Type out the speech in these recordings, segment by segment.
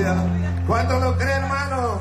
Aleluya. ¿Cuántos lo creen, hermanos?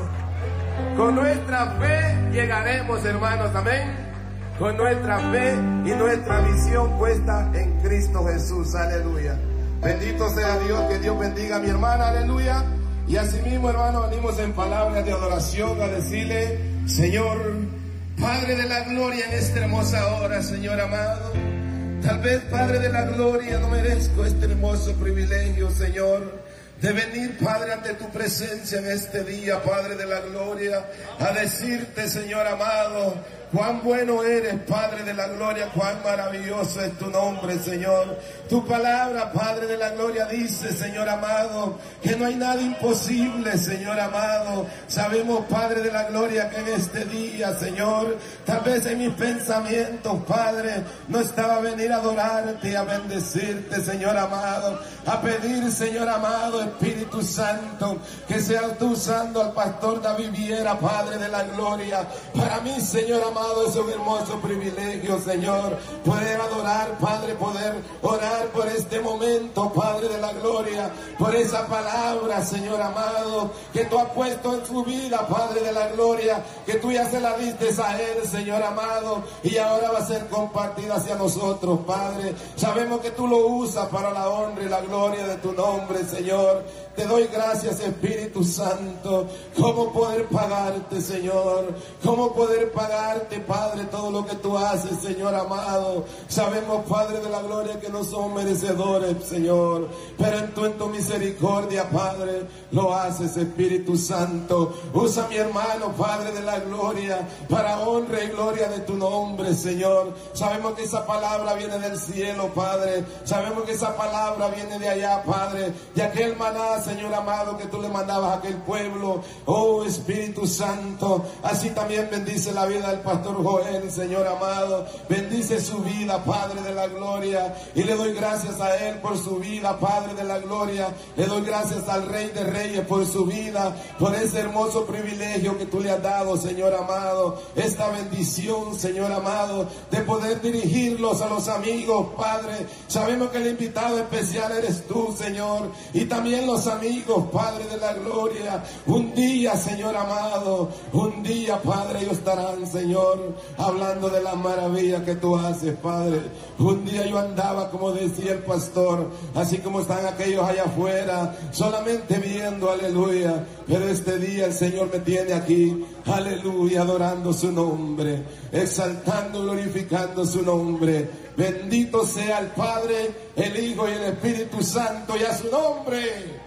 Con nuestra fe llegaremos, hermanos. Amén. Con nuestra fe y nuestra visión puesta en Cristo Jesús. Aleluya. Bendito sea Dios. Que Dios bendiga a mi hermana. Aleluya. Y asimismo, hermano, venimos en palabras de adoración a decirle: Señor, Padre de la gloria, en esta hermosa hora, Señor amado, tal vez, Padre de la gloria, no merezco este hermoso privilegio, Señor, de venir, Padre, ante tu presencia en este día, Padre de la gloria, a decirte, Señor amado, cuán bueno eres, Padre de la gloria, cuán maravilloso es tu nombre, Señor. Tu palabra, Padre de la gloria, dice, Señor amado, que no hay nada imposible, Señor amado. Sabemos, Padre de la gloria, que en este día, Señor, tal vez en mis pensamientos, Padre, no estaba a venir a adorarte y a bendecirte, Señor amado, a pedir, Señor amado, Espíritu Santo, que seas tú usando al pastor David Viera, Padre de la gloria. Para mí, Señor amado, es un hermoso privilegio, Señor, poder adorar, Padre, poder orar por este momento, Padre de la gloria, por esa palabra, Señor amado, que tú has puesto en su vida, Padre de la gloria, que tú ya se la diste a él, Señor amado, y ahora va a ser compartida hacia nosotros, Padre. Sabemos que tú lo usas para la honra y la gloria de tu nombre, Señor. Te doy gracias, Espíritu Santo. ¿Cómo poder pagarte, Señor? ¿Cómo poder pagarte, Padre, todo lo que tú haces, Señor amado? Sabemos, Padre de la gloria, que no somos merecedores, Señor, pero en tu misericordia, Padre, lo haces, Espíritu Santo. Usa a mi hermano, Padre de la gloria, para honra y gloria de tu nombre, Señor. Sabemos que esa palabra viene del cielo, Padre. Sabemos que esa palabra viene de allá, Padre, de aquel maná, Señor amado, que tú le mandabas a aquel pueblo. Oh, Espíritu Santo, así también bendice la vida del pastor Joel, Señor amado. Bendice su vida, Padre de la gloria, y le doy gracias a él por su vida, Padre de la gloria. Le doy gracias al Rey de Reyes por su vida, por ese hermoso privilegio que tú le has dado, Señor amado. Esta bendición, Señor amado, de poder dirigirlos a los amigos, Padre. Sabemos que el invitado especial eres tú, Señor, y también los amigos, Padre de la gloria. Un día, Señor amado, un día, Padre, ellos estarán, Señor, hablando de la maravilla que tú haces, Padre. Un día yo andaba, como decía el pastor, así como están aquellos allá afuera, solamente viendo, aleluya. Pero este día el Señor me tiene aquí, aleluya, adorando su nombre, exaltando, glorificando su nombre. Bendito sea el Padre, el Hijo y el Espíritu Santo, y a su nombre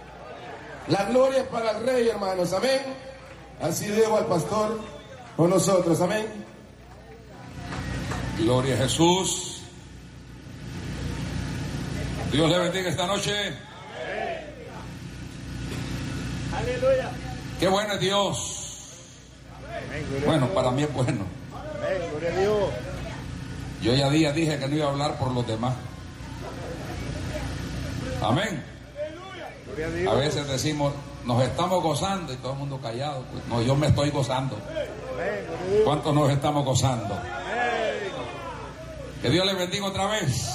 la gloria es para el Rey, hermanos, amén. Así dejo al pastor con nosotros, amén. Gloria a Jesús. Dios le bendiga esta noche. Aleluya. Qué bueno es Dios. Bueno, para mí es bueno. Amén, gloria a Dios. Yo ya dije que no iba a hablar por los demás. Amén. Gloria a Dios. A veces decimos, nos estamos gozando, y todo el mundo callado. Pues, no, yo me estoy gozando. Amén, gloria a Dios. ¿Cuántos nos estamos gozando? Amén. Que Dios les bendiga otra vez.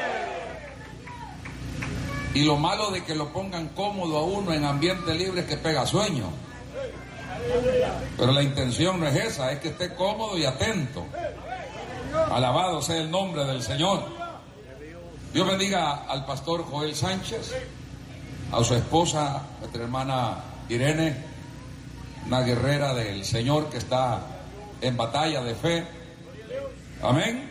Y lo malo de que lo pongan cómodo a uno en ambiente libre es que pega sueño. Pero la intención no es esa, es que esté cómodo y atento. Alabado sea el nombre del Señor. Dios bendiga al pastor Joel Sánchez, a su esposa, nuestra hermana Irene, una guerrera del Señor que está en batalla de fe. Amén.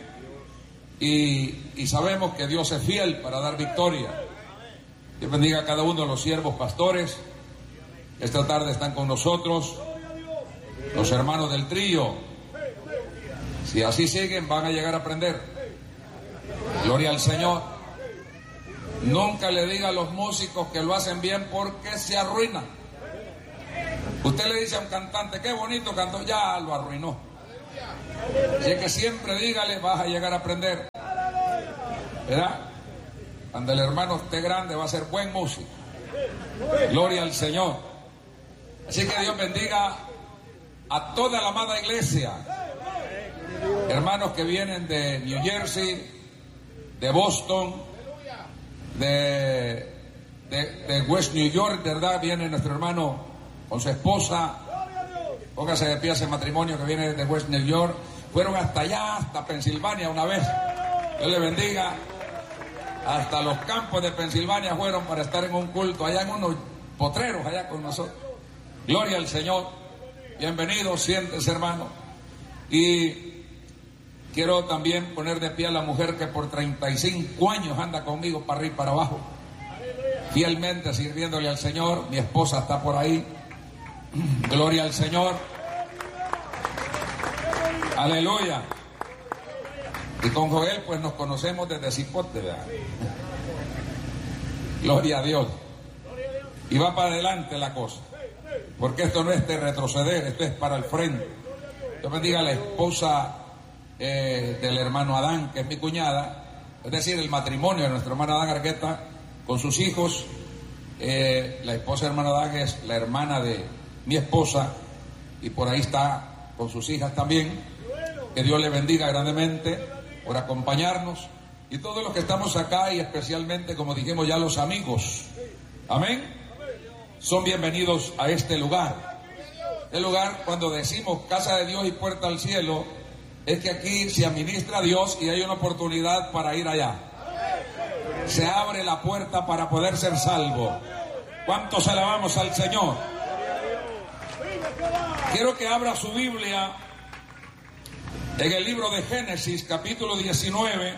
Y sabemos que Dios es fiel para dar victoria. Dios bendiga a cada uno de los siervos pastores. Esta tarde están con nosotros los hermanos del trío. Si así siguen, van a llegar a aprender. Gloria al Señor. Nunca le diga a los músicos que lo hacen bien, porque se arruinan. Usted le dice a un cantante, qué bonito cantó, ya lo arruinó. Así que siempre dígale, vas a llegar a aprender. ¿Verdad? Cuando el hermano esté grande va a ser buen músico. Gloria al Señor. Así que Dios bendiga a toda la amada iglesia. Hermanos que vienen de New Jersey, de Boston, de de West New York, ¿verdad? Viene nuestro hermano con su esposa. Póngase de pie ese matrimonio que viene de West New York. Fueron hasta allá, hasta Pensilvania una vez. Dios le bendiga. Hasta los campos de Pensilvania fueron para estar en un culto, allá en unos potreros, allá con nosotros. Gloria al Señor. Bienvenido, siéntese, hermano. Y quiero también poner de pie a la mujer que por 35 años anda conmigo para arriba y para abajo, fielmente sirviéndole al Señor. Mi esposa está por ahí. Gloria al Señor. Aleluya. Y con Joel pues nos conocemos desde Cipote, ¿verdad? Gloria a Dios. Y va para adelante la cosa, porque esto no es de retroceder, esto es para el frente. Yo bendiga a la esposa del hermano Adán, que es mi cuñada, es decir, el matrimonio de nuestro hermano Adán Argueta con sus hijos. La esposa del hermano Adán es la hermana de mi esposa, y por ahí está con sus hijas también. Que Dios le bendiga grandemente por acompañarnos, y todos los que estamos acá, y especialmente, como dijimos ya, los amigos, amén, son bienvenidos a este lugar. El lugar, cuando decimos casa de Dios y puerta al cielo, es que aquí se administra a Dios y hay una oportunidad para ir allá. Se abre la puerta para poder ser salvo. ¿Cuántos alabamos al Señor? Quiero que abra su Biblia en el libro de Génesis, capítulo 19.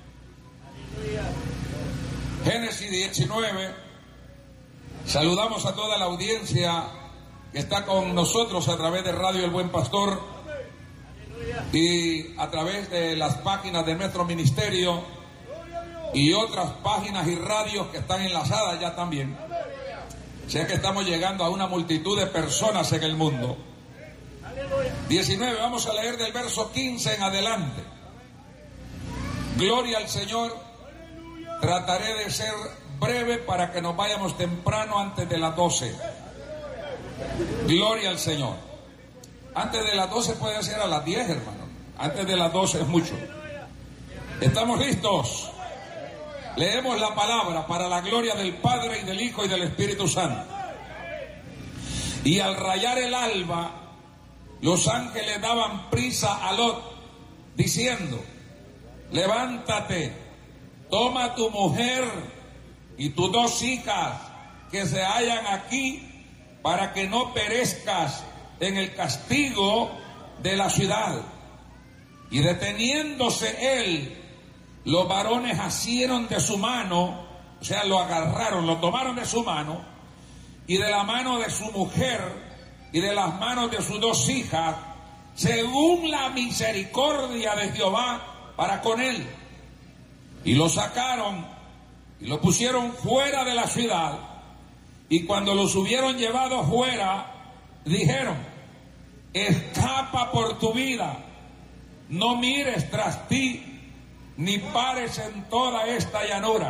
Génesis 19. Saludamos a toda la audiencia que está con nosotros a través de Radio El Buen Pastor y a través de las páginas de nuestro ministerio y otras páginas y radios que están enlazadas ya también. Sé que estamos llegando a una multitud de personas en el mundo. 19, vamos a leer del verso 15 en adelante. Gloria al Señor. Trataré de ser breve para que nos vayamos temprano, antes de las 12. Gloria al Señor. Antes de las 12 puede ser a las 10, hermano. Antes de las 12 es mucho. ¿Estamos listos? Leemos la palabra para la gloria del Padre y del Hijo y del Espíritu Santo. Y al rayar el alba, los ángeles daban prisa a Lot, diciendo: levántate, toma tu mujer y tus 2 hijas que se hallan aquí, para que no perezcas en el castigo de la ciudad. Y deteniéndose él, los varones asieron de su mano, o sea, lo agarraron, lo tomaron de su mano, y de la mano de su mujer, y de las manos de sus 2 hijas, según la misericordia de Jehová para con él. Y lo sacaron y lo pusieron fuera de la ciudad. Y cuando los hubieron llevado fuera, dijeron: escapa por tu vida, no mires tras ti, ni pares en toda esta llanura.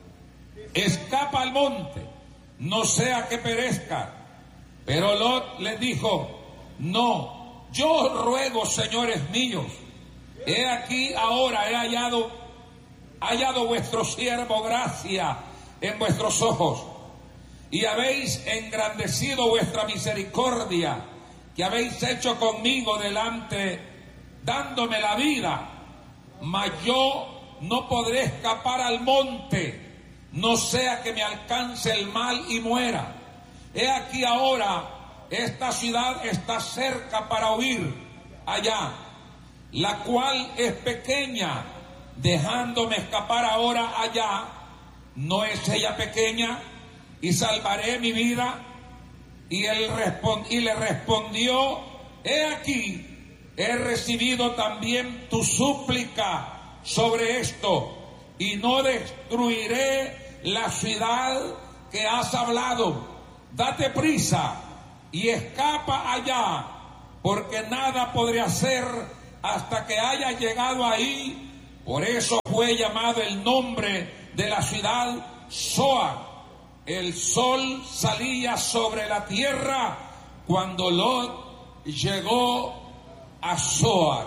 Escapa al monte, no sea que perezca. Pero Lot les dijo: no, yo os ruego, señores míos, he aquí ahora he hallado vuestro siervo gracia en vuestros ojos, y habéis engrandecido vuestra misericordia, que habéis hecho conmigo delante, dándome la vida. Mas yo no podré escapar al monte, no sea que me alcance el mal y muera. He aquí ahora esta ciudad está cerca para huir allá, la cual es pequeña. Dejándome escapar ahora allá, ¿no es ella pequeña? Y salvaré mi vida. Y le respondió: he aquí, he recibido también tu súplica sobre esto, y no destruiré la ciudad que has hablado. Date prisa y escapa allá, porque nada podré hacer hasta que haya llegado ahí. Por eso fue llamado el nombre de la ciudad Zoar. El sol salía sobre la tierra cuando Lot llegó a Zoar.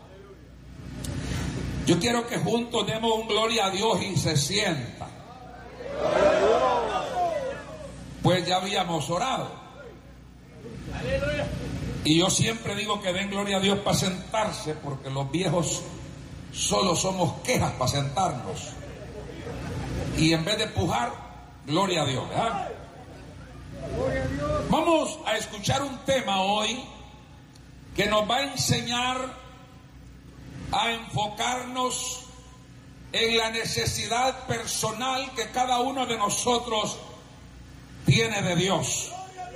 Yo quiero que juntos demos un gloria a Dios y se sienta. pues ya habíamos orado. Y yo siempre digo que den gloria a Dios para sentarse, porque los viejos solo somos quejas para sentarnos. Y en vez de pujar, gloria a Dios, ¿verdad? Vamos a escuchar un tema hoy que nos va a enseñar a enfocarnos en la necesidad personal que cada uno de nosotros tiene de Dios.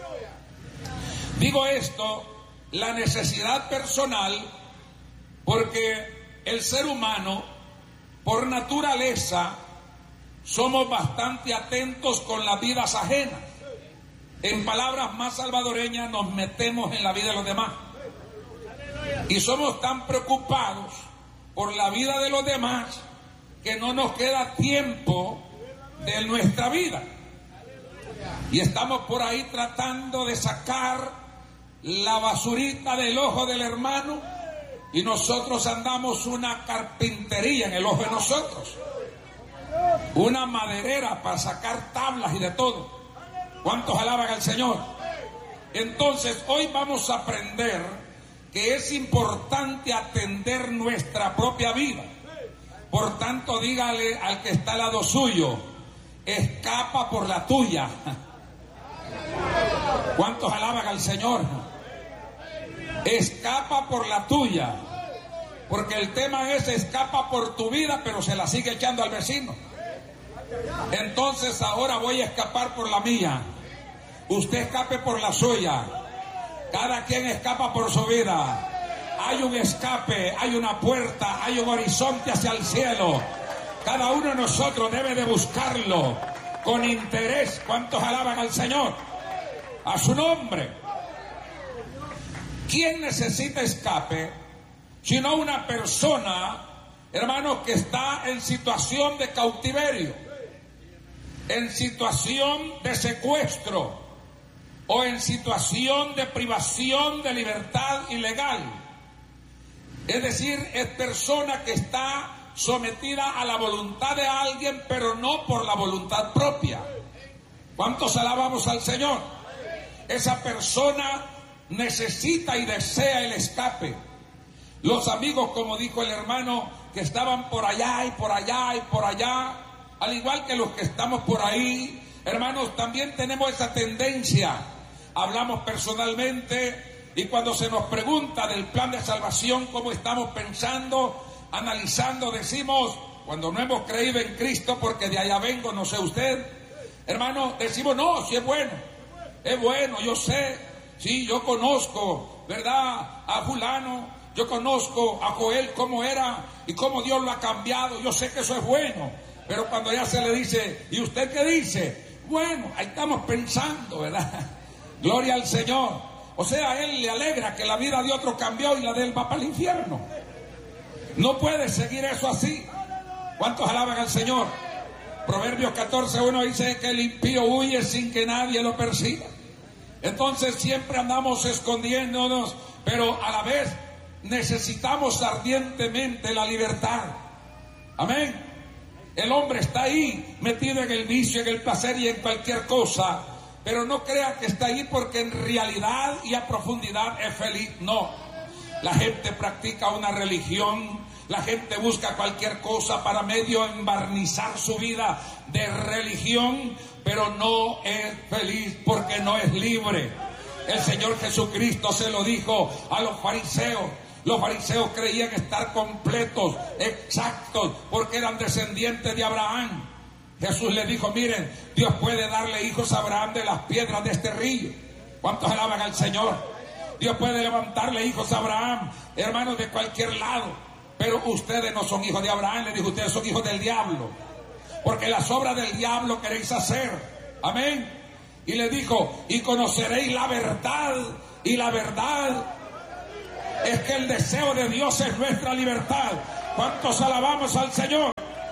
Digo esto, la necesidad personal, porque el ser humano, por naturaleza, somos bastante atentos con las vidas ajenas. En palabras más salvadoreñas, nos metemos en la vida de los demás. Y somos tan preocupados por la vida de los demás que no nos queda tiempo de nuestra vida. Y estamos por ahí tratando de sacar la basurita del ojo del hermano, y nosotros andamos una carpintería en el ojo de nosotros, una maderera para sacar tablas y de todo. ¿Cuántos alaban al Señor? Entonces hoy vamos a aprender que es importante atender nuestra propia vida. Por tanto, dígale al que está al lado suyo: escapa por la tuya. ¿Cuántos alaban al Señor? Escapa por la tuya. Porque el tema es escapa por tu vida, pero se la sigue echando al vecino. Entonces ahora voy a escapar por la mía. Usted escape por la suya. Cada quien escapa por su vida. Hay un escape, hay una puerta, hay un horizonte hacia el cielo. Cada uno de nosotros debe de buscarlo con interés. ¿Cuántos alaban al Señor? A su nombre. ¿Quién necesita escape? Sino una persona, hermanos, que está en situación de cautiverio, en situación de secuestro o en situación de privación de libertad ilegal. Es decir, es persona que está sometida a la voluntad de alguien, pero no por la voluntad propia. ¿Cuántos alabamos al Señor? Esa persona necesita y desea el escape. Los amigos, como dijo el hermano, que estaban por allá y por allá y por allá, al igual que los que estamos por ahí, hermanos, también tenemos esa tendencia. Hablamos personalmente y cuando se nos pregunta del plan de salvación, cómo estamos pensando, analizando, decimos, cuando no hemos creído en Cristo, porque de allá vengo, no sé usted, hermano, decimos, no, si es bueno, yo sé, sí, yo conozco, ¿verdad?, a fulano, yo conozco a Joel cómo era y cómo Dios lo ha cambiado, yo sé que eso es bueno, pero cuando ya se le dice, ¿y usted qué dice? Bueno, ahí estamos pensando, ¿verdad? Gloria al Señor. O sea, a él le alegra que la vida de otro cambió y la de él va para el infierno. No puede seguir eso así. ¿Cuántos alaban al Señor? Proverbios 14:1 dice que el impío huye sin que nadie lo persiga. Entonces siempre andamos escondiéndonos, pero a la vez necesitamos ardientemente la libertad. Amén. El hombre está ahí metido en el vicio, en el placer y en cualquier cosa, pero no crea que está ahí porque en realidad y a profundidad es feliz. No, la gente practica una religión, la gente busca cualquier cosa para medio embarnizar su vida de religión, pero no es feliz porque no es libre. El Señor Jesucristo se lo dijo a los fariseos. Los fariseos creían estar completos, exactos, porque eran descendientes de Abraham. Jesús les dijo, miren, Dios puede darle hijos a Abraham de las piedras de este río. ¿Cuántos alaban al Señor? Dios puede levantarle hijos a Abraham, hermanos, de cualquier lado. Pero ustedes no son hijos de Abraham, les dijo, ustedes son hijos del diablo. Porque las obras del diablo queréis hacer. Amén. Y le dijo, y conoceréis la verdad, y la verdad es que el deseo de Dios es nuestra libertad. ¿Cuántos alabamos al Señor?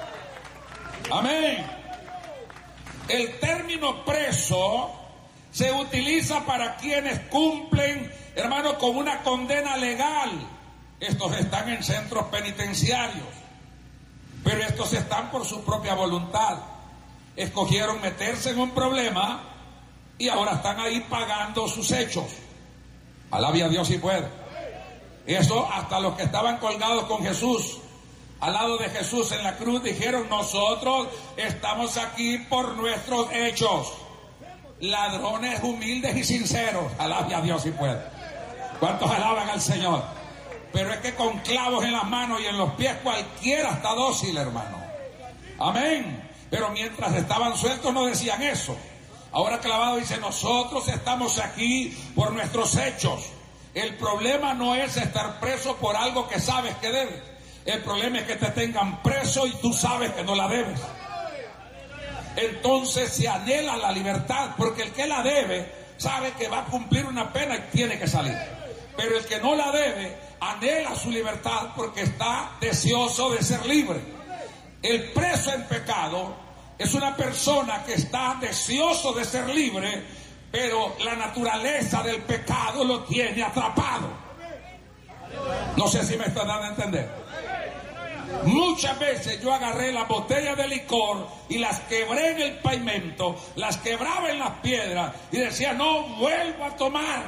Amén. El término preso se utiliza para quienes cumplen, hermano, con una condena legal. Estos están en centros penitenciarios, pero estos están por su propia voluntad. Escogieron meterse en un problema y ahora están ahí pagando sus hechos. Alabe a Dios si puede. Eso hasta los que estaban colgados con Jesús, al lado de Jesús en la cruz, dijeron: nosotros estamos aquí por nuestros hechos. Ladrones humildes y sinceros. Alabe a Dios si puede. ¿Cuántos alaban al Señor? Pero es que con clavos en las manos y en los pies cualquiera está dócil, hermano. Amén. Pero mientras estaban sueltos no decían eso. Ahora clavado dice: nosotros estamos aquí por nuestros hechos. El problema no es estar preso por algo que sabes que debes. El problema es que te tengan preso y tú sabes que no la debes. Entonces se anhela la libertad, porque el que la debe sabe que va a cumplir una pena y tiene que salir. Pero el que no la debe anhela su libertad porque está deseoso de ser libre. El preso en pecado es una persona que está deseoso de ser libre, pero la naturaleza del pecado lo tiene atrapado. No sé si me está dando a entender. Muchas veces yo agarré las botellas de licor y las quebré en el pavimento, las quebraba en las piedras y decía: no vuelvo a tomar.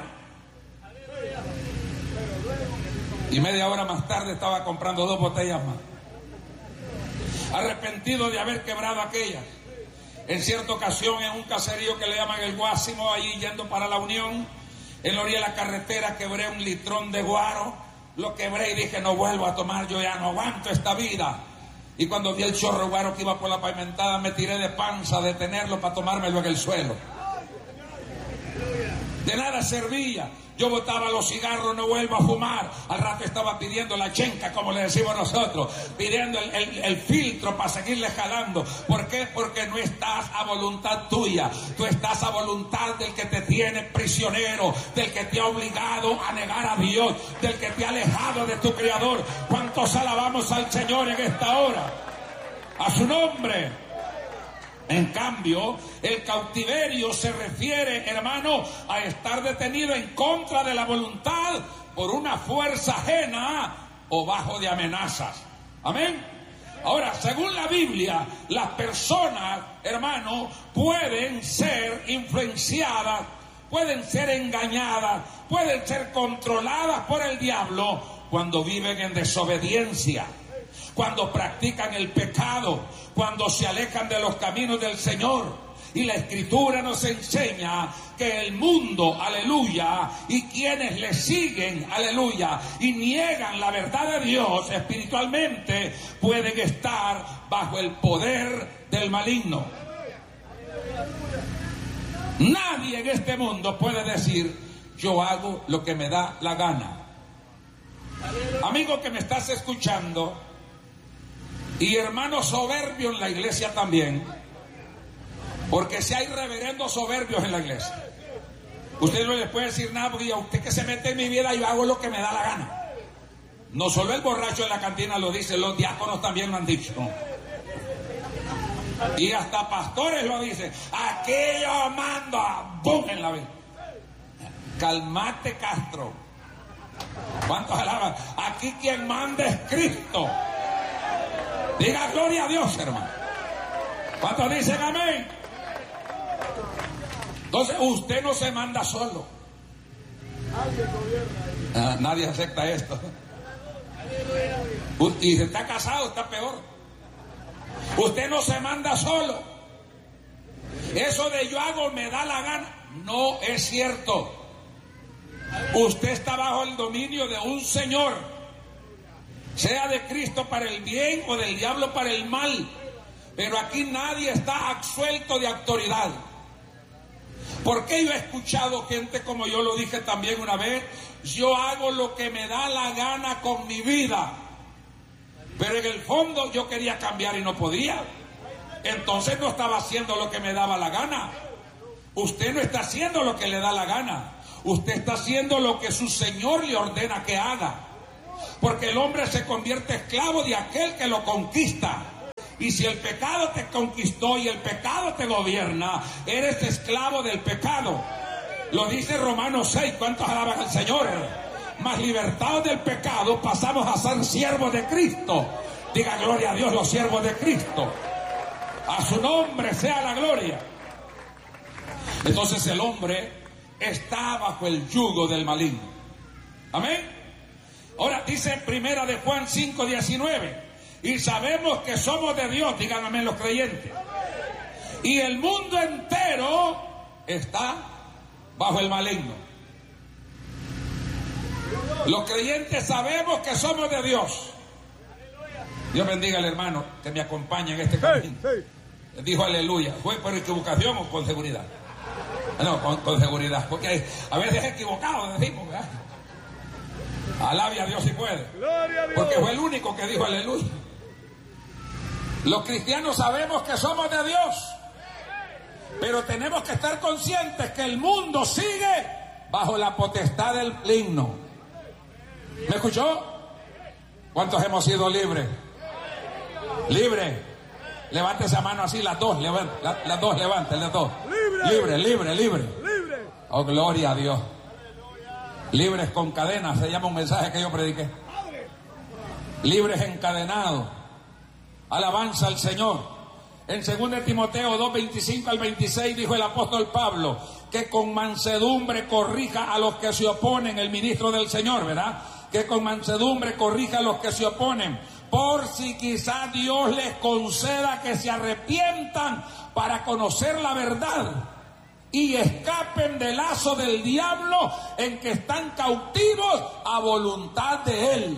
Y media hora más tarde estaba comprando 2 botellas más, arrepentido de haber quebrado aquellas. En cierta ocasión, en un caserío que le llaman El Guásimo, allí yendo para La Unión, en la orilla de la carretera, quebré un litrón de guaro. Lo quebré y dije: no vuelvo a tomar, yo ya no aguanto esta vida. Y cuando vi el chorro de guaro que iba por la pavimentada, me tiré de panza a detenerlo para tomármelo en el suelo. De nada servía. Yo botaba los cigarros, no vuelvo a fumar. Al rato estaba pidiendo la chenca, como le decimos nosotros, pidiendo el filtro para seguirle jalando. ¿Por qué? Porque no estás a voluntad tuya. Tú estás a voluntad del que te tiene prisionero, del que te ha obligado a negar a Dios, del que te ha alejado de tu Creador. ¿Cuántos alabamos al Señor en esta hora? A su nombre. En cambio, el cautiverio se refiere, hermano, a estar detenido en contra de la voluntad por una fuerza ajena o bajo de amenazas. Amén. Ahora, según la Biblia, las personas, hermano, pueden ser influenciadas, pueden ser engañadas, pueden ser controladas por el diablo cuando viven en desobediencia, cuando practican el pecado, cuando se alejan de los caminos del Señor. Y la Escritura nos enseña que el mundo, aleluya, y quienes le siguen, aleluya, y niegan la verdad de Dios espiritualmente, pueden estar bajo el poder del maligno. Nadie en este mundo puede decir: yo hago lo que me da la gana. Amigo que me estás escuchando, y hermanos soberbios en la iglesia también, porque si hay reverendos soberbios en la iglesia, usted no le puede decir nada, porque a usted que se mete en mi vida, yo hago lo que me da la gana. No solo el borracho en la cantina lo dice, los diáconos también lo han dicho, y hasta pastores lo dicen: aquí yo mando a ¡bum! En la vida. Calmate, Castro. ¿Cuántos alaban? Aquí quien manda es Cristo. Diga gloria a Dios, hermano. ¿Cuántos dicen amén? Entonces usted no se manda solo. Nadie acepta esto. Y si está casado, está peor. Usted no se manda solo. Eso de yo hago me da la gana no es cierto. Usted está bajo el dominio de un Señor, sea de Cristo para el bien o del diablo para el mal. Pero aquí nadie está absuelto de autoridad. Porque yo he escuchado gente, como yo lo dije también una vez: yo hago lo que me da la gana con mi vida. Pero en el fondo yo quería cambiar y no podía. Entonces no estaba haciendo lo que me daba la gana. Usted no está haciendo lo que le da la gana. Usted está haciendo lo que su Señor le ordena que haga. Porque el hombre se convierte esclavo de aquel que lo conquista. Y si el pecado te conquistó y el pecado te gobierna, eres esclavo del pecado. Lo dice Romanos 6. ¿Cuántos alaban al Señor? Mas libertados del pecado pasamos a ser siervos de Cristo. Diga gloria a Dios, los siervos de Cristo. A su nombre sea la gloria. Entonces el hombre está bajo el yugo del maligno. Amén. Ahora dice primera de Juan 5:19, y sabemos que somos de Dios, digan amén los creyentes, y el mundo entero está bajo el maligno. Los creyentes sabemos que somos de Dios. Dios bendiga al hermano que me acompaña en este camino. Dijo aleluya. ¿Fue por equivocación o con seguridad? No, con seguridad, porque a veces es equivocado, decimos, ¿verdad? Alabe a Dios si puede, porque fue el único que dijo aleluya. Los cristianos sabemos que somos de Dios, pero tenemos que estar conscientes que el mundo sigue bajo la potestad del maligno. ¿Me escuchó? ¿Cuántos hemos sido libres? Libre. Levante esa mano así, las dos levanten, las dos. Libre. Oh, gloria a Dios. Libres con cadenas, se llama un mensaje que yo prediqué. Libres encadenados. Alabanza al Señor. En 2 Timoteo 2:25 al 26 dijo el apóstol Pablo que con mansedumbre corrija a los que se oponen, el ministro del Señor, ¿verdad? Que con mansedumbre corrija a los que se oponen, por si quizá Dios les conceda que se arrepientan para conocer la verdad y escapen del lazo del diablo en que están cautivos a voluntad de él.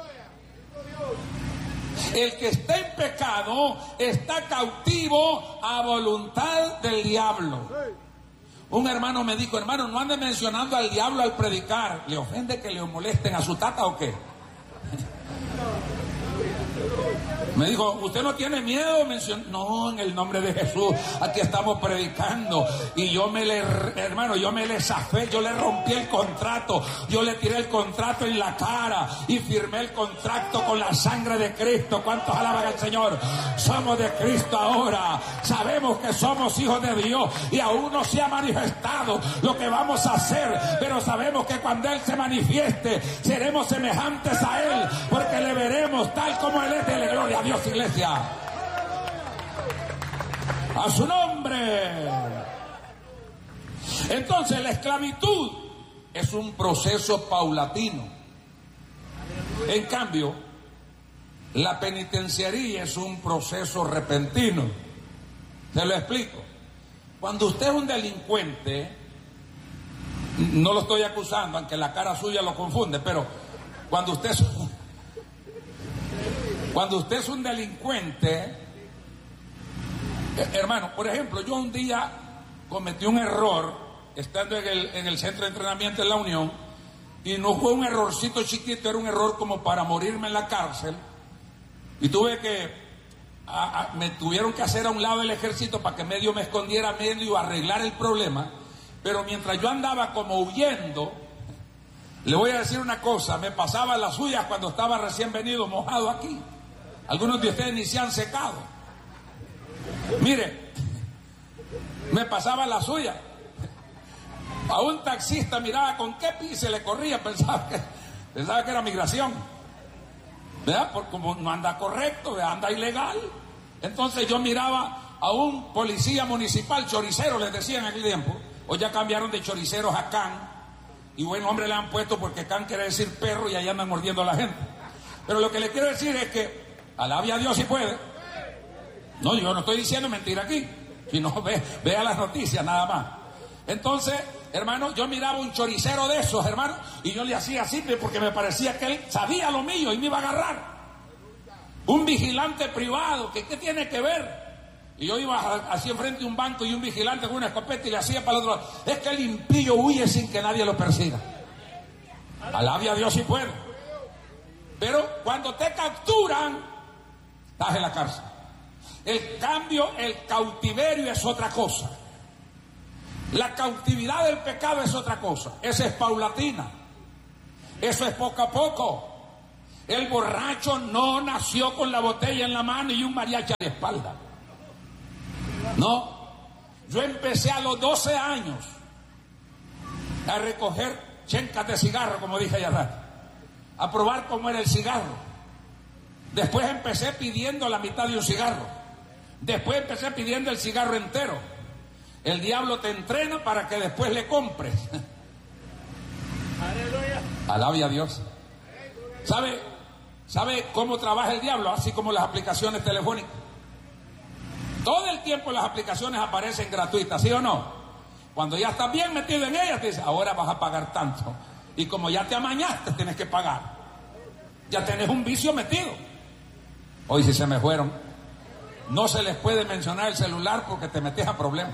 El que está en pecado está cautivo a voluntad del diablo. Un hermano me dijo, hermano, no ande mencionando al diablo al predicar. ¿Le ofende que le molesten a su tata o qué? Me dijo, ¿usted no tiene miedo? No, en el nombre de Jesús, aquí estamos predicando. Y yo me le zafé, yo le rompí el contrato, yo le tiré el contrato en la cara y firmé el contrato con la sangre de Cristo. ¿Cuántos alaban al Señor? Somos de Cristo ahora, sabemos que somos hijos de Dios y aún no se ha manifestado lo que vamos a hacer, pero sabemos que cuando Él se manifieste, seremos semejantes a Él, porque le veremos tal como Él es. De gloria a Dios, iglesia. A su nombre. Entonces la esclavitud es un proceso paulatino. En cambio, la penitenciaría es un proceso repentino. Se lo explico. Cuando usted es un delincuente, no lo estoy acusando, aunque la cara suya lo confunde, pero cuando usted es un delincuente, hermano, por ejemplo, yo un día cometí un error estando en el centro de entrenamiento de la Unión, y no fue un errorcito chiquito, era un error como para morirme en la cárcel, y tuve que me tuvieron que hacer a un lado del ejército para que medio me escondiera, medio arreglar el problema. Pero mientras yo andaba como huyendo, le voy a decir una cosa, me pasaba las suyas cuando estaba recién venido mojado aquí. Algunos de ustedes ni se han secado. Mire, me pasaba la suya. A un taxista miraba con qué pise le corría, pensaba que era migración, ¿verdad? Porque como no anda correcto, ¿verdad? Anda ilegal. Entonces yo miraba a un policía municipal, choricero les decían en aquel tiempo. Hoy ya cambiaron de choriceros a can, y buen hombre le han puesto porque can quiere decir perro, y allá andan mordiendo a la gente. Pero lo que le quiero decir es que alabe a Dios si puede. No, yo no estoy diciendo mentira aquí, sino vea las noticias nada más. Entonces, hermano, yo miraba un choricero de esos, hermano, y yo le hacía así porque me parecía que él sabía lo mío y me iba a agarrar. Un vigilante privado, ¿qué tiene que ver? Y yo iba así enfrente de un banco y un vigilante con una escopeta y le hacía para el otro lado. Es que el impío huye sin que nadie lo persiga. Alabe a Dios si puede. Pero cuando te capturan, estás en la cárcel. El cambio, el cautiverio es otra cosa. La cautividad del pecado es otra cosa. Esa es paulatina. Eso es poco a poco. El borracho no nació con la botella en la mano y un mariachi a la espalda. No. Yo empecé a los 12 años a recoger chencas de cigarro, como dije allá, a probar cómo era el cigarro. Después empecé pidiendo la mitad de un cigarro. Después empecé pidiendo el cigarro entero. El diablo te entrena para que después le compres. Alabe a Dios. ¿Sabe cómo trabaja el diablo? Así como las aplicaciones telefónicas. Todo el tiempo las aplicaciones aparecen gratuitas, ¿sí o no? Cuando ya estás bien metido en ellas, te dice, ahora vas a pagar tanto. Y como ya te amañaste, tienes que pagar. Ya tenés un vicio metido. Hoy si se me fueron. No se les puede mencionar el celular porque te metes a problemas.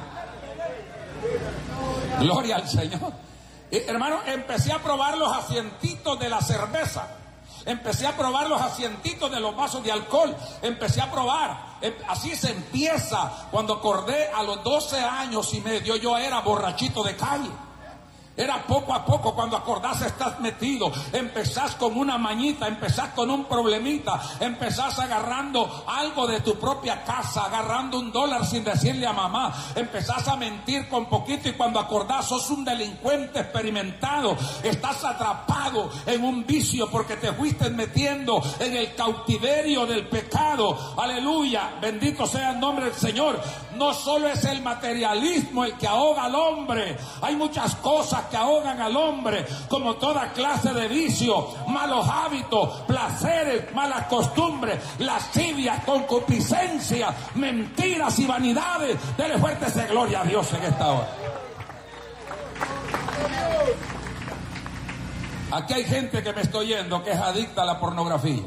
Gloria al Señor. Hermano, empecé a probar los asientitos de la cerveza. Empecé a probar los asientitos de los vasos de alcohol. Empecé a probar. Así se empieza. Cuando acordé a los 12 años y medio, yo era borrachito de calle. Era poco a poco. Cuando acordás estás metido. Empezás con una mañita, empezás con un problemita, empezás agarrando algo de tu propia casa, agarrando $1 sin decirle a mamá, empezás a mentir con poquito y cuando acordás sos un delincuente experimentado. Estás atrapado en un vicio porque te fuiste metiendo en el cautiverio del pecado. Aleluya, bendito sea el nombre del Señor. No solo es el materialismo el que ahoga al hombre, hay muchas cosas que ahogan al hombre, como toda clase de vicio, malos hábitos, placeres, malas costumbres, lascivia, concupiscencia, mentiras y vanidades. Dele fuerte esa gloria a Dios en esta hora. Aquí hay gente que me estoy yendo que es adicta a la pornografía.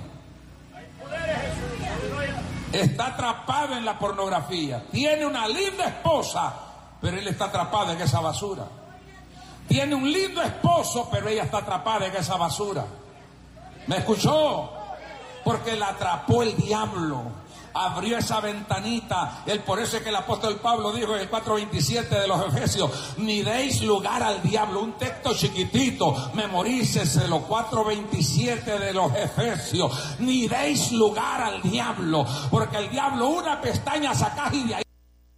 Está atrapado en la pornografía. Tiene una linda esposa, pero él está atrapado en esa basura. Tiene un lindo esposo, pero ella está atrapada en esa basura. ¿Me escuchó? Porque la atrapó el diablo. Abrió esa ventanita. Por eso es que el apóstol Pablo dijo en el 4:27 de los Efesios: ni deis lugar al diablo. Un texto chiquitito, memoríceselo, 4:27 de los Efesios. Ni deis lugar al diablo, porque el diablo una pestaña sacás y de ahí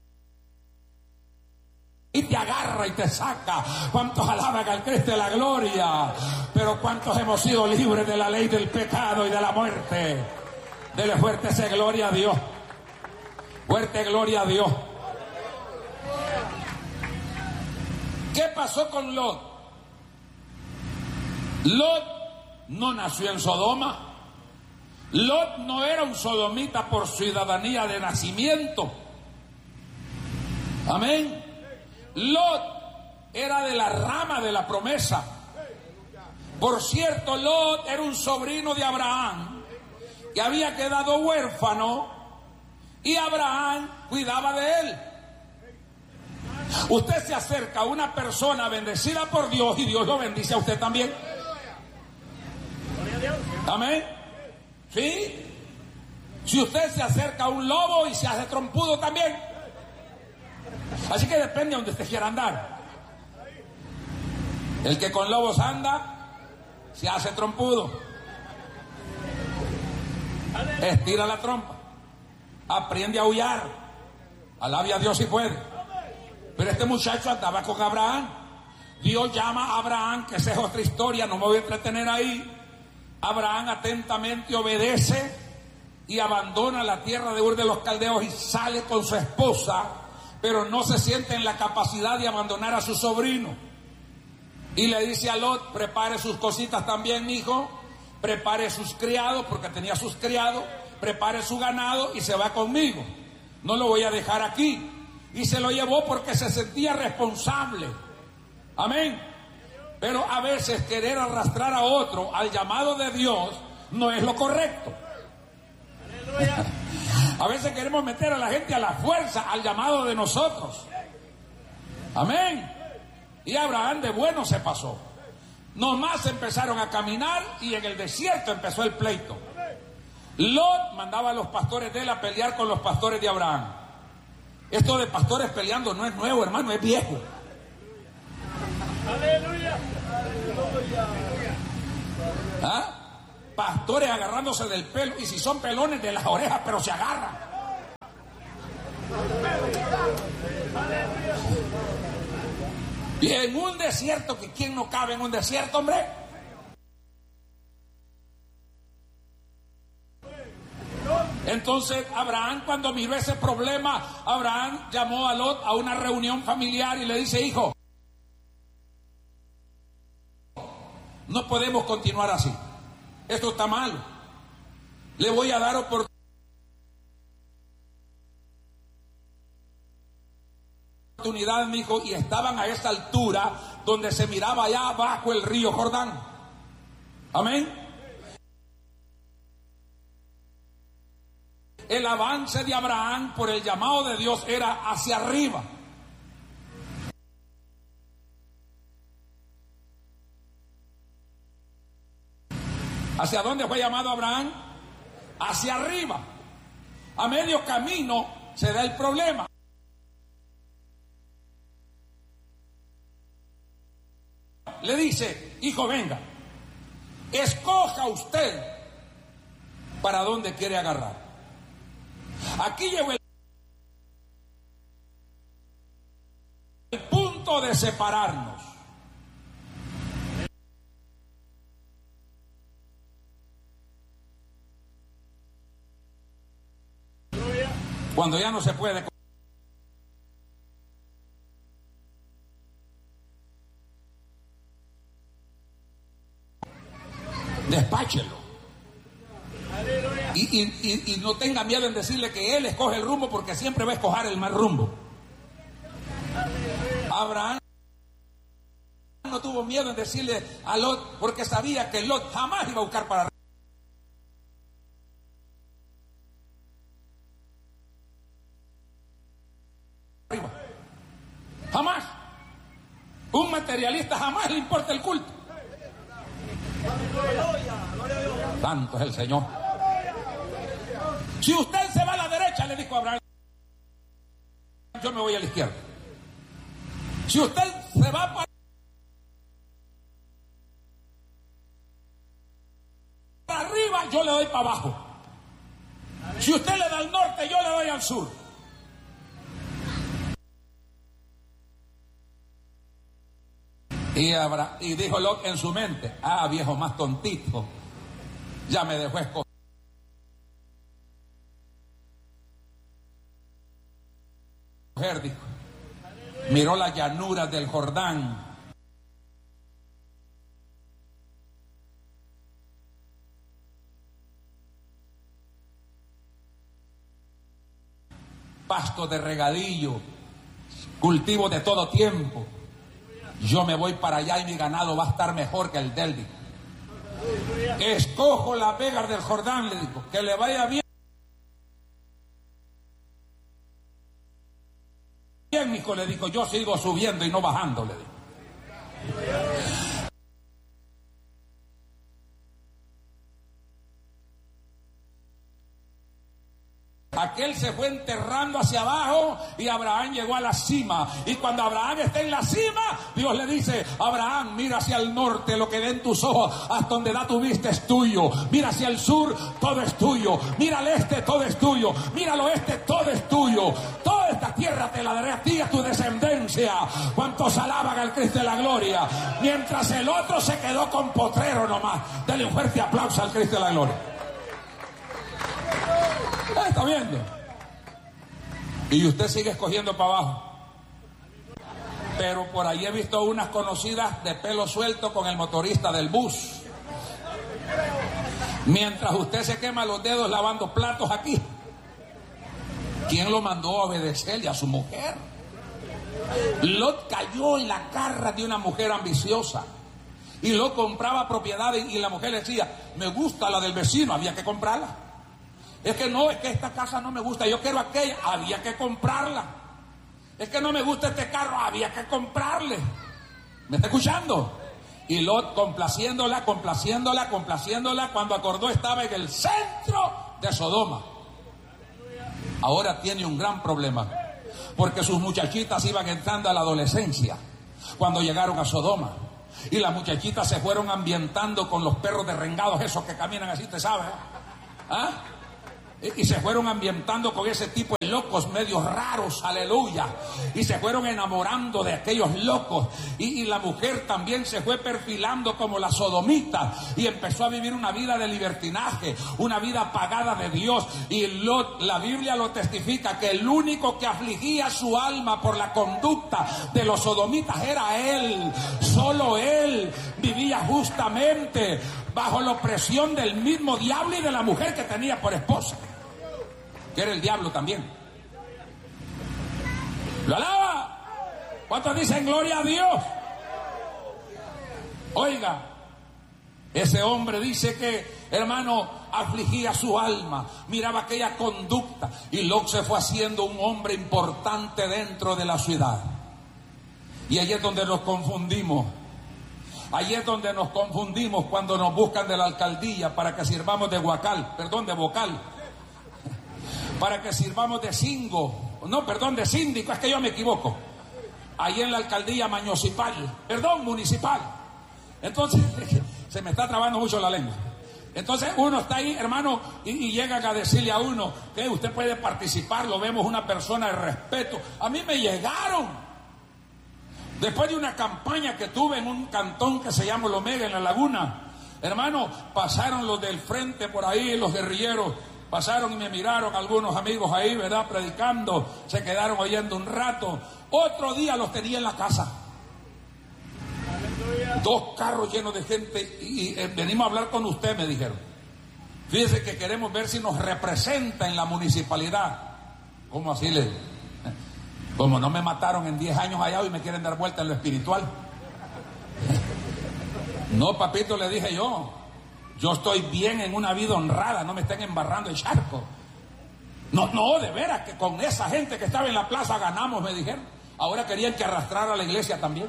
y te agarra y te saca. ¿Cuántos alaban al Cristo de la gloria? Pero ¿cuántos hemos sido libres de la ley del pecado y de la muerte? Dele fuerte esa gloria a Dios. Fuerte gloria a Dios. ¿Qué pasó con Lot? Lot no nació en Sodoma. Lot no era un sodomita por ciudadanía de nacimiento. Amén. Lot era de la rama de la promesa. Por cierto, Lot era un sobrino de Abraham que había quedado huérfano y Abraham cuidaba de él. Usted se acerca a una persona bendecida por Dios y Dios lo bendice a usted también. Amén. ¿Sí? Si usted se acerca a un lobo y se hace trompudo también. Así que depende de donde usted quiera andar. El que con lobos anda se hace trompudo. Estira la trompa. Aprende a aullar. Alabe a Dios si puede. Pero este muchacho andaba con Abraham. Dios llama a Abraham, que esa es otra historia, no me voy a entretener ahí. Abraham atentamente obedece y abandona la tierra de Ur de los Caldeos y sale con su esposa, pero no se siente en la capacidad de abandonar a su sobrino. Y le dice a Lot: prepare sus cositas también, mi hijo, prepare sus criados, porque tenía sus criados, prepare su ganado y se va conmigo. No lo voy a dejar aquí. Y se lo llevó porque se sentía responsable. Amén. Pero a veces querer arrastrar a otro al llamado de Dios no es lo correcto. A veces queremos meter a la gente a la fuerza al llamado de nosotros. Amén. Y Abraham de bueno se pasó. Nomás empezaron a caminar y en el desierto empezó el pleito. Lot mandaba a los pastores de él a pelear con los pastores de Abraham. Esto de pastores peleando no es nuevo, hermano, es viejo. Aleluya. ¿Ah? Pastores agarrándose del pelo, y si son pelones de las orejas, pero se agarran. Y en un desierto, que ¿quién no cabe en un desierto, hombre? Entonces Abraham, cuando miró ese problema, Abraham llamó a Lot a una reunión familiar y le dice: hijo, no podemos continuar así, esto está mal, le voy a dar oportunidad, mi hijo. Y estaban a esa altura donde se miraba allá abajo el río Jordán. Amén. El avance de Abraham por el llamado de Dios era hacia arriba. ¿Hacia dónde fue llamado Abraham? Hacia arriba. A medio camino se da el problema. Le dice: hijo, venga, escoja usted para dónde quiere agarrar. Aquí llegó el punto de separarnos. Cuando ya no se puede. Despáchelo. Y no tenga miedo en decirle que él escoge el rumbo, porque siempre va a escoger el mal rumbo. Abraham no tuvo miedo en decirle a Lot, porque sabía que Lot jamás iba a buscar para arriba. Jamás. Un materialista jamás le importa el culto. Santo es el Señor. Si usted se va a la derecha, le dijo Abraham, yo me voy a la izquierda. Si usted se va para arriba, yo le doy para abajo. Si usted le da al norte, yo le doy al sur. Y dijo Lot en su mente: ah, viejo más tontito, ya me dejó escoger. Dijo. Miró las llanuras del Jordán. Pasto de regadillo, cultivo de todo tiempo. Yo me voy para allá y mi ganado va a estar mejor que el del dijo. Escojo las vegas del Jordán, le dijo, que le vaya bien. Bien, hijo, le dijo, yo sigo subiendo y no bajando, le dijo. Aquel se fue enterrando hacia abajo y Abraham llegó a la cima. Y cuando Abraham está en la cima, Dios le dice: Abraham, mira hacia el norte, lo que den tus ojos, hasta donde da tu vista es tuyo. Mira hacia el sur, todo es tuyo. Mira al este, todo es tuyo. Mira al oeste, todo es tuyo. Toda esta tierra te la daré a ti y a tu descendencia. ¿Cuántos alaban al Cristo de la gloria? Mientras el otro se quedó con potrero nomás. Dale un fuerte aplauso al Cristo de la gloria. ¿Está viendo? Y usted sigue escogiendo para abajo. Pero por ahí he visto unas conocidas de pelo suelto con el motorista del bus. Mientras usted se quema los dedos lavando platos aquí. ¿Quién lo mandó a obedecerle? A su mujer. Lot cayó en la garra de una mujer ambiciosa. Y Lot compraba propiedades y la mujer le decía: me gusta la del vecino, había que comprarla. Es que no, es que esta casa no me gusta, yo quiero aquella, había que comprarla. Es que no me gusta este carro, había que comprarle. ¿Me está escuchando? Y Lot complaciéndola, cuando acordó estaba en el centro de Sodoma. Ahora tiene un gran problema, porque sus muchachitas iban entrando a la adolescencia cuando llegaron a Sodoma. Y las muchachitas se fueron ambientando con los perros derrengados, esos que caminan así, ¿te sabes? ¿Ah? Y se fueron ambientando con ese tipo de locos medios raros, aleluya. Y se fueron enamorando de aquellos locos. Y la mujer también se fue perfilando como la sodomita. Y empezó a vivir una vida de libertinaje, una vida apagada de Dios. Y la Biblia lo testifica, que el único que afligía su alma por la conducta de los sodomitas era él. Solo él vivía justamente bajo la opresión del mismo diablo y de la mujer que tenía por esposa, que era el diablo también. ¿Lo alaba? ¿Cuántos dicen gloria a Dios? Oiga, ese hombre dice que, hermano, afligía su alma, miraba aquella conducta, y Lot se fue haciendo un hombre importante dentro de la ciudad. Y ahí es donde nos confundimos. Ahí es donde nos confundimos cuando nos buscan de la alcaldía para que sirvamos de vocal, para que sirvamos de de síndico, es que yo me equivoco. Ahí en la alcaldía municipal. Entonces, se me está trabando mucho la lengua. Entonces uno está ahí, hermano, y llegan a decirle a uno que usted puede participar, lo vemos una persona de respeto. A mí me llegaron. Después de una campaña que tuve en un cantón que se llama Lomega, en La Laguna, hermano, pasaron los del frente por ahí, los guerrilleros, pasaron y me miraron algunos amigos ahí, ¿verdad?, predicando, se quedaron oyendo un rato. Otro día los tenía en la casa. 2 carros llenos de gente y venimos a hablar con usted, me dijeron. Fíjese que queremos ver si nos representa en la municipalidad. ¿Cómo así le...? Como no me mataron en 10 años allá y me quieren dar vuelta en lo espiritual. No, papito, le dije yo estoy bien en una vida honrada, no me estén embarrando el charco. No, de veras que con esa gente que estaba en la plaza ganamos, me dijeron. Ahora querían que arrastrara a la iglesia también.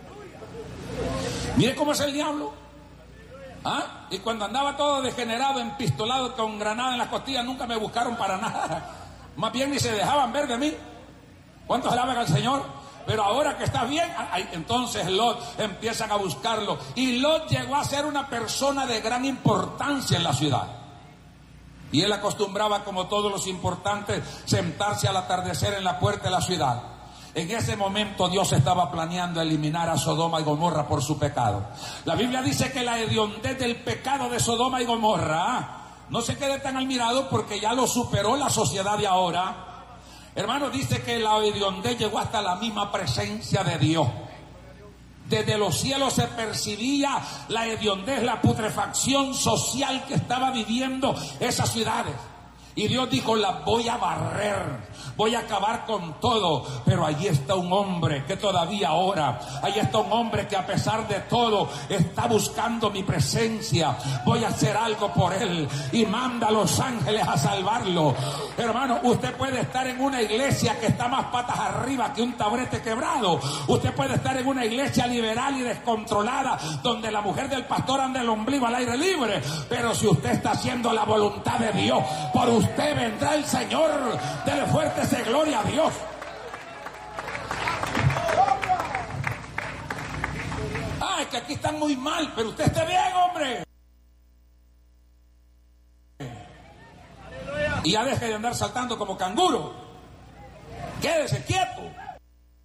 Mire cómo es el diablo. Y cuando andaba todo degenerado, empistolado, con granada en las costillas, nunca me buscaron para nada. Más bien ni se dejaban ver de mí. ¿Cuántos alaban al Señor? Pero ahora que está bien, entonces Lot empiezan a buscarlo. Y Lot llegó a ser una persona de gran importancia en la ciudad. Y él acostumbraba, como todos los importantes, sentarse al atardecer en la puerta de la ciudad. En ese momento Dios estaba planeando eliminar a Sodoma y Gomorra por su pecado. La Biblia dice que la hediondez del pecado de Sodoma y Gomorra, no se quede tan admirado porque ya lo superó la sociedad de ahora. Hermano, dice que la hediondez llegó hasta la misma presencia de Dios. Desde los cielos se percibía la hediondez, la putrefacción social que estaba viviendo esas ciudades. Y Dios dijo, las voy a barrer, voy a acabar con todo. Pero allí está un hombre que todavía ora. Allí está un hombre que a pesar de todo está buscando mi presencia. Voy a hacer algo por él. Y manda a los ángeles a salvarlo. Hermano, usted puede estar en una iglesia que está más patas arriba que un taburete quebrado. Usted puede estar en una iglesia liberal y descontrolada, donde la mujer del pastor anda el ombligo al aire libre. Pero si usted está haciendo la voluntad de Dios, por usted vendrá el Señor. Dele fuerte ese gloria a Dios. Es que aquí están muy mal, pero usted esté bien, hombre. Y ya deje de andar saltando como canguro. Quédese quieto.